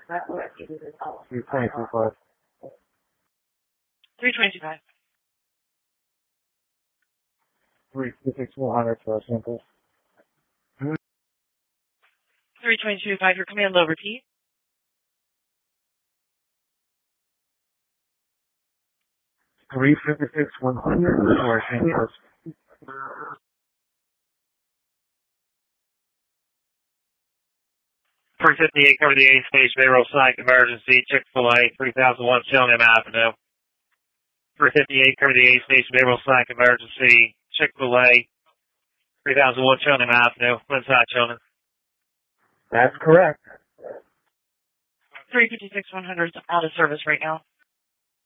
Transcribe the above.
322.5. 325. 356-100 for a simple. 322.5, your command low, repeat. 356-100 for a simple. 358, cover the A stage, payroll psych emergency, Chick-fil-A, 3001 Chillingham Avenue. 358, cover the A stage, payroll psych emergency, Chick-fil-A, 3001 Chillingham Avenue, inside Chillingham. That's correct. 356-100 is out of service right now.